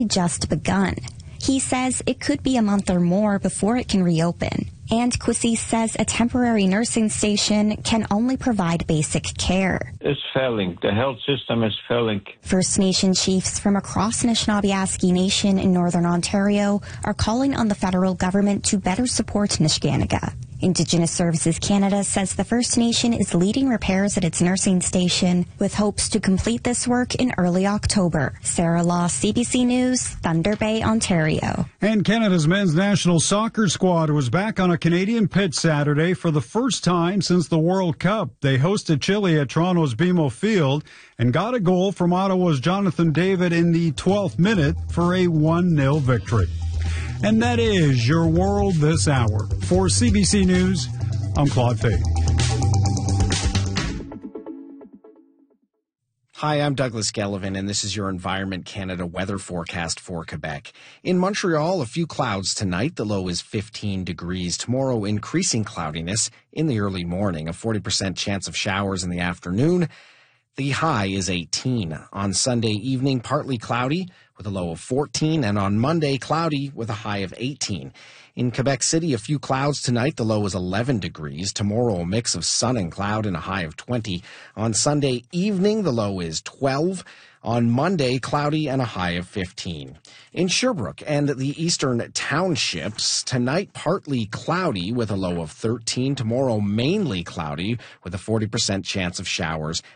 just begun. He says it could be a month or more before it can reopen. And Kwesi says a temporary nursing station can only provide basic care. It's failing. The health system is failing. First Nation chiefs from across Anishinaabe Nation in Northern Ontario are calling on the federal government to better support Nishganiga. Indigenous Services Canada says the First Nation is leading repairs at its nursing station with hopes to complete this work in early October. Sarah Law, CBC News, Thunder Bay, Ontario. And Canada's men's national soccer squad was back on a Canadian pitch Saturday for the first time since the World Cup. They hosted Chile at Toronto's BMO Field and got a goal from Ottawa's Jonathan David in the 12th minute for a 1-0 victory. And that is your world this hour. For CBC News, I'm Claude Fay. Hi, I'm Douglas Gellivan, and this is your Environment Canada weather forecast for Quebec. In Montreal, a few clouds tonight. The low is 15 degrees. Tomorrow, increasing cloudiness in the early morning. A 40% chance of showers in the afternoon. The high is 18. On Sunday evening, partly cloudy with a low of 14, and on Monday, cloudy with a high of 18. In Quebec City, a few clouds tonight. The low is 11 degrees. Tomorrow, a mix of sun and cloud and a high of 20. On Sunday evening, the low is 12. On Monday, cloudy and a high of 15. In Sherbrooke and the eastern townships, tonight partly cloudy with a low of 13. Tomorrow, mainly cloudy with a 40% chance of showers